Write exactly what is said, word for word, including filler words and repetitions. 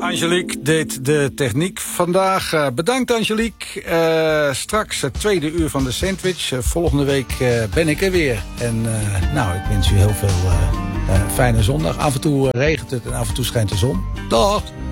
Angelique deed de techniek vandaag. Uh, bedankt Angelique. Uh, straks het tweede uur van de sandwich. Uh, volgende week uh, ben ik er weer. En uh, nou, ik wens u heel veel uh, uh, fijne zondag. Af en toe uh, regent het en af en toe schijnt de zon. Dag!